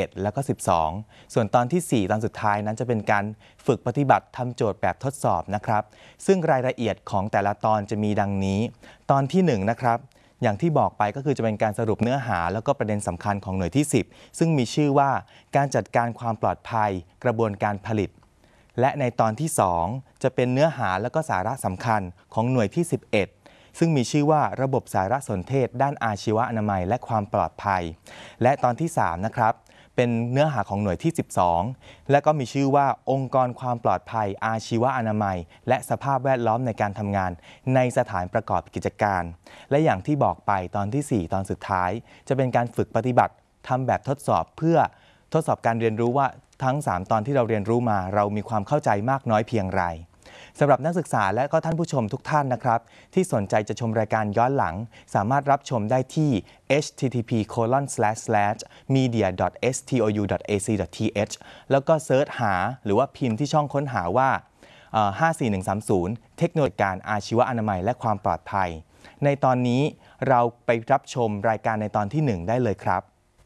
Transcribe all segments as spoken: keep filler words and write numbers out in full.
ดแล้วก็สิบสองส่วนตอนที่สี่ตอนสุดท้ายนั้นจะเป็นการฝึกปฏิบัติทำโจทย์แบบทดสอบนะครับซึ่งรายละเอียดของแต่ละตอนจะมีดังนี้ตอนที่หนึ่งนะครับอย่างที่บอกไปก็คือจะเป็นการสรุปเนื้อหาแล้วก็ประเด็นสำคัญของหน่วยที่สิบซึ่งมีชื่อว่าการจัดการความปลอดภัยกระบวนการผลิตและในตอนที่สองจะเป็นเนื้อหาและก็สาระสำคัญของหน่วยที่สิบเอ็ดซึ่งมีชื่อว่าระบบสารสนเทศด้านอาชีวะอนามัยและความปลอดภัยและตอนที่สามนะครับเป็นเนื้อหาของหน่วยที่สิบสองและก็มีชื่อว่าองค์กรความปลอดภัยอาชีวะอนามัยและสภาพแวดล้อมในการทำงานในสถานประกอบกิจการและอย่างที่บอกไปตอนที่สี่ตอนสุดท้ายจะเป็นการฝึกปฏิบัติทำแบบทดสอบเพื่อทดสอบการเรียนรู้ว่าทั้งสามตอนที่เราเรียนรู้มาเรามีความเข้าใจมากน้อยเพียงไรสำหรับนักศึกษาและก็ท่านผู้ชมทุกท่านนะครับที่สนใจจะชมรายการย้อนหลังสามารถรับชมได้ที่ เอช ที ที พี โคลอน สแลช สแลช มีเดีย ดอท เอส ที โอ ยู ดอท เอ ซี ดอท ที เอช แล้วก็เซิร์ชหาหรือว่าพิมพ์ที่ช่องค้นหาว่าห้า สี่ หนึ่ง สาม ศูนย์เทคโนโลยีการอาชีวะอนามัยและความปลอดภัยในตอนนี้เราไปรับชมรายการในตอนที่หนึ่งได้เลยครับ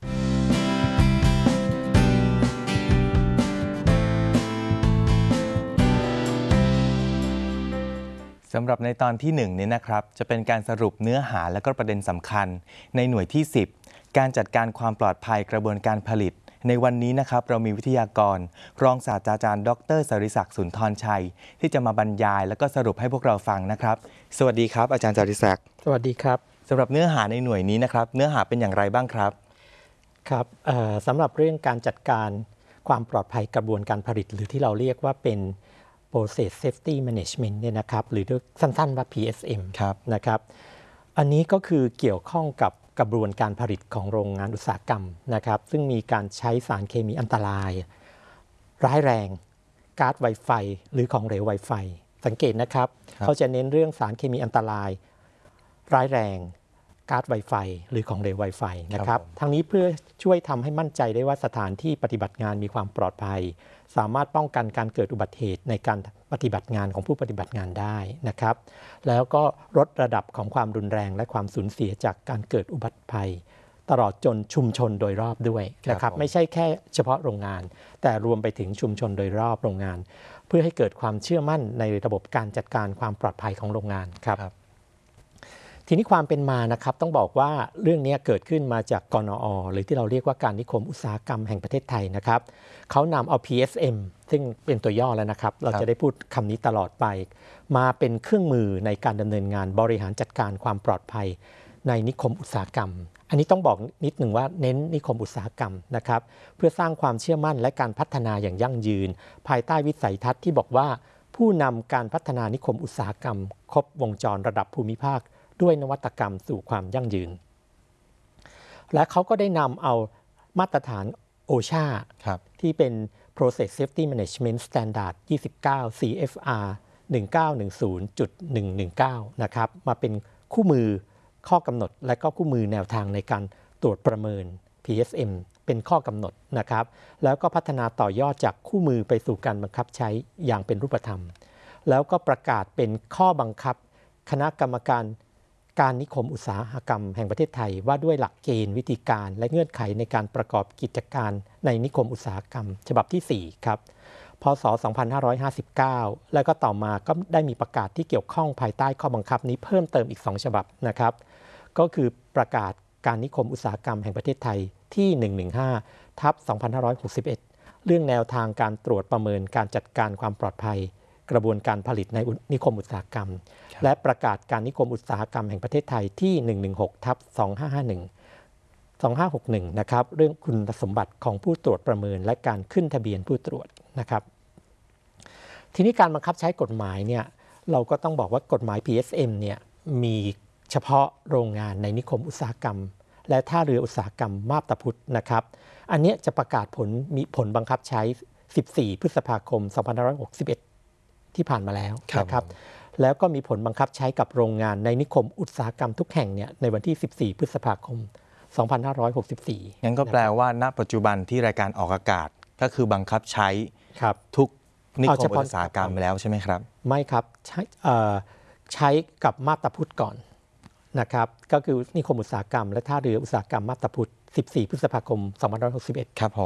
สำหรับในตอนที่หนึ่งนี้นะครับจะเป็นการสรุปเนื้อหาและก็ประเด็นสำคัญในหน่วยที่สิบการจัดการความปลอดภัยกระบวนการผลิตในวันนี้นะครับเรามีวิทยากรรองศาสตราจารย์ดร.สริศักดิ์ สุนทรชัยที่จะมาบรรยายและก็สรุปให้พวกเราฟังนะครับสวัสดีครับอาจารย์สริศักดิ์สวัสดีครับสำหรับเนื้อหาในหน่วยนี้นะครับเนื้อหาเป็นอย่างไรบ้างครับครับสำหรับเรื่องการจัดการความปลอดภัยกระบวนการผลิตหรือที่เราเรียกว่าเป็นProcess Safety Management เนี่ยนะครับหรือสั้นๆว่า พี เอส เอ็ม นะครับอันนี้ก็คือเกี่ยวข้องกับกระบวนการผลิตของโรงงานอุตสาหกรรมนะครับซึ่งมีการใช้สารเคมีอันตรายร้ายแรงก๊าซไวไฟหรือของเหลวไวไฟสังเกตนะครับเขาจะเน้นเรื่องสารเคมีอันตรายร้ายแรงก๊าซไวไฟหรือของเหลวไวไฟนะครับทั้งนี้เพื่อช่วยทำให้มั่นใจได้ว่าสถานที่ปฏิบัติงานมีความปลอดภัยสามารถป้องกันการเกิดอุบัติเหตุในการปฏิบัติงานของผู้ปฏิบัติงานได้นะครับแล้วก็ลดระดับของความรุนแรงและความสูญเสียจากการเกิดอุบัติภัยตลอดจนชุมชนโดยรอบด้วยนะครับไม่ใช่แค่เฉพาะโรงงานแต่รวมไปถึงชุมชนโดยรอบโรงงานเพื่อให้เกิดความเชื่อมั่นในระบบการจัดการความปลอดภัยของโรงงานครับทีนี้ความเป็นมานะครับต้องบอกว่าเรื่องนี้เกิดขึ้นมาจากกนอ.หรือที่เราเรียกว่าการนิคมอุตสาหกรรมแห่งประเทศไทยนะครับเขานำเอา พี เอส เอ็ม ซึ่งเป็นตัวย่อแล้วนะครับเราจะได้พูดคำนี้ตลอดไปมาเป็นเครื่องมือในการดำเนินงานบริหารจัดการความปลอดภัยในนิคมอุตสาหกรรมอันนี้ต้องบอกนิดหนึ่งว่าเน้นนิคมอุตสาหกรรมนะครับเพื่อสร้างความเชื่อมั่นและการพัฒนาอย่างยั่งยืนภายใต้วิสัยทัศน์ที่บอกว่าผู้นำการพัฒนานิคมอุตสาหกรรมครบวงจรระดับภูมิภาคด้วยนวัตกรรมสู่ความยั่งยืนและเขาก็ได้นำเอามาตรฐาน โอ เอช เอ ที่เป็น Process Safety Management Standard ยี่สิบเก้า ซี เอฟ อาร์ หนึ่งเก้าหนึ่งศูนย์จุดหนึ่งหนึ่งเก้า นะครับมาเป็นคู่มือข้อกำหนดและก็คู่มือแนวทางในการตรวจประเมิน พี เอส เอ็ม เป็นข้อกำหนดนะครับแล้วก็พัฒนาต่อยอดจากคู่มือไปสู่การบังคับใช้อย่างเป็นรูปธรรมแล้วก็ประกาศเป็นข้อบังคับคณะกรรมการการนิคมอุตสาหกรรมแห่งประเทศไทยว่าด้วยหลักเกณฑ์วิธีการและเงื่อนไขในการประกอบกิจการในนิคมอุตสาหกรรมฉบับที่สี่ครับพ.ศ. สองพันห้าร้อยห้าสิบเก้าแล้วก็ต่อมาก็ได้มีประกาศที่เกี่ยวข้องภายใต้ข้อบังคับนี้เพิ่มเติมอีกสองฉบับนะครับก็คือประกาศการนิคมอุตสาหกรรมแห่งประเทศไทยที่ หนึ่งหนึ่งห้า ทับ สองพันห้าร้อยหกสิบเอ็ด เรื่องแนวทางการตรวจประเมินการจัดการความปลอดภัยกระบวนการผลิตในนิคมอุตสาหกรรมและประกาศการนิคมอุตสาหกรรมแห่งประเทศไทยที่ หนึ่งหนึ่งหก ทับ สองห้าห้าหนึ่ง สองห้าหกหนึ่ง นะครับเรื่องคุณสมบัติของผู้ตรวจประเมินและการขึ้นทะเบียนผู้ตรวจนะครับทีนี้การบังคับใช้กฎหมายเนี่ยเราก็ต้องบอกว่ากฎหมาย พี เอส เอ็ม เนี่ยมีเฉพาะโรงงานในนิคมอุตสาหกรรมและท่าเรืออุตสาหกรรมมาบตาพุธนะครับอันนี้จะประกาศผลมีผลบังคับใช้สิบสี่พฤษภาคมสองพันห้าร้อยหกสิบเอ็ดที่ผ่านมาแล้วนะครับแล้วก็มีผลบังคับใช้กับโรงงานในนิคมอุตสาหกรรมทุกแห่งเนี่ยในวันที่สิบสี่พฤษภาคมสองพันห้าร้อยหกสิบสี่งั้นก็แปลว่าณปัจจุบันที่รายการออกอากาศก็คือบังคับใช้ทุกนิคมอุตสาหกรรมไปแล้วใช่ไหมครับไม่ครับใช้ใช้กับมาบตาพุธก่อนนะครับก็คือนิคมอุตสาหกรรมและท่าเรืออุตสาหกรรมมาบตาพุธสิบสี่พฤษภาคมสองพันห้าร้อยหกสิบเอ็ดครับผม